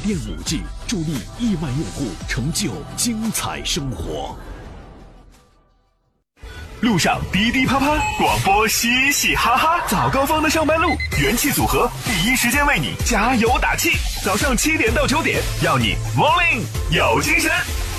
电 5G， 助力亿万用户成就精彩生活。 路上滴滴啪啪，广播嘻嘻哈哈，早高峰的上班路，元气组合第一时间为你加油打气。早上7点到9点，要你 Morning 有精神。